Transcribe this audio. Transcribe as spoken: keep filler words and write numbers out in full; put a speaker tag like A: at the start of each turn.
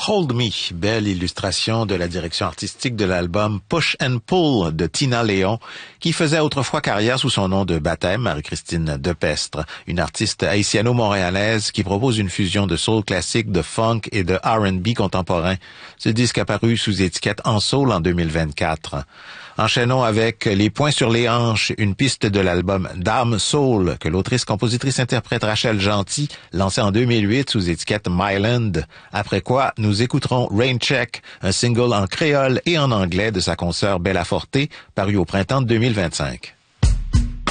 A: Hold Me, belle illustration de la direction artistique de l'album Push and Pull de Tina Léon, qui faisait autrefois carrière sous son nom de baptême, Marie-Christine Depestre, une artiste haïtiano-montréalaise qui propose une fusion de soul classique, de funk et de R and B contemporain. Ce disque apparu sous étiquette En Soul en deux mille vingt-quatre. Enchaînons avec Les Poings sur les hanches, une piste de l'album Dame Soul que l'autrice-compositrice-interprète Rachel Genty lançait en deux mille huit sous étiquette Myland. Après quoi, nous écouterons Rain Check, un single en créole et en anglais de sa consoeur Bella Forte, paru au printemps de deux mille vingt-cinq.